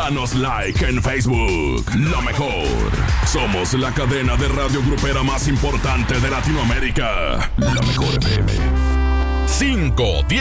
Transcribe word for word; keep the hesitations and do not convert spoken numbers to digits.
Danos like en Facebook. La mejor. Somos la cadena de radio grupera más importante de Latinoamérica. La mejor F M. cinco, diez